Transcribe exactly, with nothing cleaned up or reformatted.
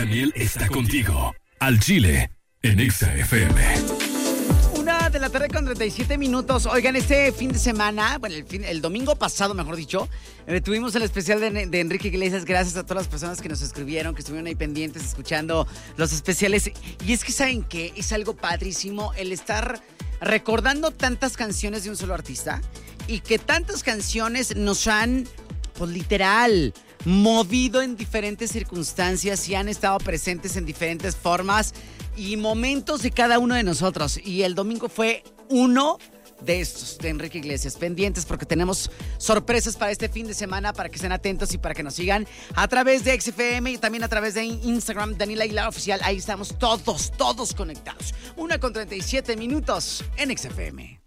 Daniel está contigo. Al Chile, en Exa F M. Una de la tarde con treinta y siete minutos. Oigan, este fin de semana, bueno, el, fin, el domingo pasado, mejor dicho, eh, tuvimos el especial de, de Enrique Iglesias. Gracias a todas las personas que nos escribieron, que estuvieron ahí pendientes, escuchando los especiales. Y es que, ¿saben qué? Es algo padrísimo el estar recordando tantas canciones de un solo artista y que tantas canciones nos han, pues literal, movido en diferentes circunstancias y han estado presentes en diferentes formas y momentos de cada uno de nosotros. Y el domingo fue uno de estos, de Enrique Iglesias. Pendientes porque tenemos sorpresas para este fin de semana, para que estén atentos y para que nos sigan a través de X F M y también a través de Instagram, Daniel Aguilar Oficial. Ahí estamos todos, todos conectados. Una con treinta y siete minutos en X F M.